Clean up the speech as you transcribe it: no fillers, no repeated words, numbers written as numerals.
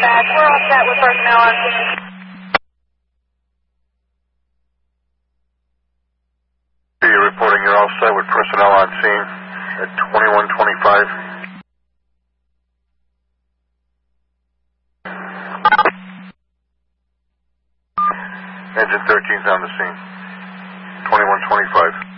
dispatch. We're all set with personnel on scene. You're reporting you're all set with personnel on scene at 2125. Engine 13's on the scene. 2125.